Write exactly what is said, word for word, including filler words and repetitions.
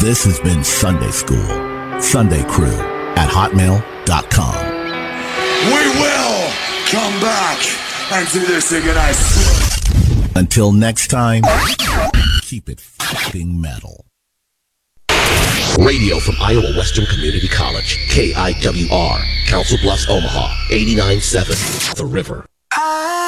This has been Sunday School. Sunday Crew at hotmail dot com. We will come back and do this again, I swear. Until next time, keep it f***ing metal. Radio from Iowa Western Community College, K I W R, Council Bluffs, Omaha, eighty-nine point seven, The River.